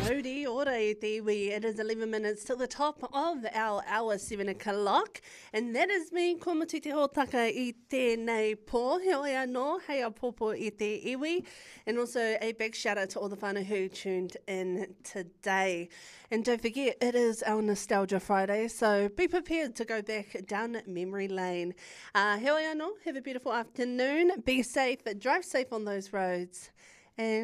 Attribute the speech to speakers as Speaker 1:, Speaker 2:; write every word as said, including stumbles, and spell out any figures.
Speaker 1: Nōri, ora e te iwi. It is eleven minutes to the top of our hour, seven o'clock. And that is me, ko matu te hōtaka i tēnei pō. He oi anō, hei a pōpō i te iwi. And also a big shout out to all the whānau who tuned in today. And don't forget, it is our Nostalgia Friday, so be prepared to go back down memory lane. Uh, he oi anō, have a beautiful afternoon. Be safe, drive safe on those roads. And